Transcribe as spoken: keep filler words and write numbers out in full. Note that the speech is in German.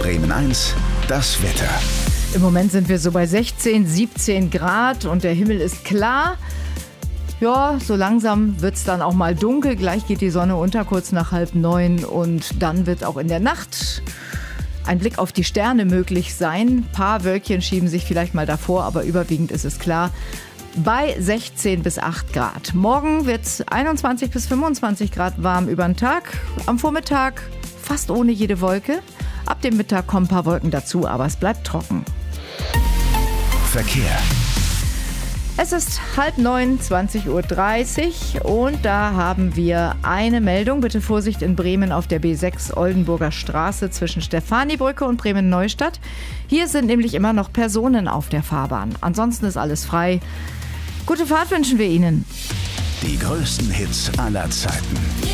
Bremen eins, das Wetter. Im Moment sind wir so bei sechzehn, siebzehn Grad und der Himmel ist klar. Ja, so langsam wird es dann auch mal dunkel. Gleich geht die Sonne unter, kurz nach halb neun. Und dann wird auch in der Nacht ein Blick auf die Sterne möglich sein. Ein paar Wölkchen schieben sich vielleicht mal davor, aber überwiegend ist es klar. Bei sechzehn bis acht Grad. Morgen wird es einundzwanzig bis fünfundzwanzig Grad warm über den Tag. Am Vormittag fast ohne jede Wolke. Ab dem Mittag kommen ein paar Wolken dazu, aber es bleibt trocken. Verkehr. Es ist halb neun, zwanzig Uhr dreißig und da haben wir eine Meldung. Bitte Vorsicht in Bremen auf der B sechs Oldenburger Straße zwischen Stefanibrücke und Bremen-Neustadt. Hier sind nämlich immer noch Personen auf der Fahrbahn. Ansonsten ist alles frei. Gute Fahrt wünschen wir Ihnen. Die größten Hits aller Zeiten.